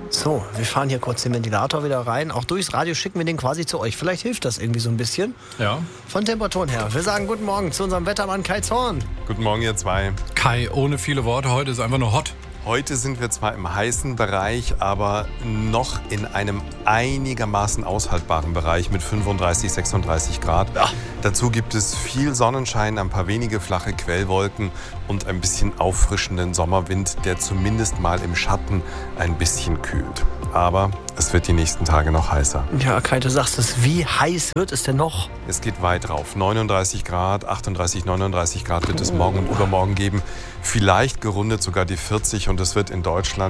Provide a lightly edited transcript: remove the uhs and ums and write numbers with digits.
So, wir fahren hier kurz den Ventilator wieder rein. Auch durchs Radio schicken wir den quasi zu euch. Vielleicht hilft das irgendwie so ein bisschen. Ja. Von Temperaturen her. Wir sagen guten Morgen zu unserem Wettermann Kai Zorn. Guten Morgen, ihr zwei. Kai, ohne viele Worte, heute ist einfach nur hot. Heute sind wir zwar im heißen Bereich, aber noch in einem einigermaßen aushaltbaren Bereich mit 35, 36 Grad. Ja. Dazu gibt es viel Sonnenschein, ein paar wenige flache Quellwolken und ein bisschen auffrischenden Sommerwind, der zumindest mal im Schatten ein bisschen kühlt. Aber es wird die nächsten Tage noch heißer. Ja, Kai, du sagst es. Wie heiß wird es denn noch? Es geht weit rauf. 39 Grad, 38, 39 Grad wird es morgen und übermorgen geben. Vielleicht gerundet sogar die 40 und es wird in Deutschland